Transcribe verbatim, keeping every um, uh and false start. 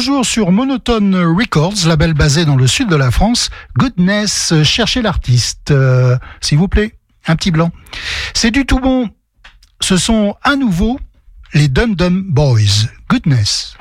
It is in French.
toujours sur Monotone Records, label basé dans le sud de la France. Goodness, cherchez l'artiste, euh, s'il vous plaît, un petit blanc. C'est du tout bon. Ce sont à nouveau les Dum Dum Boys. Goodness.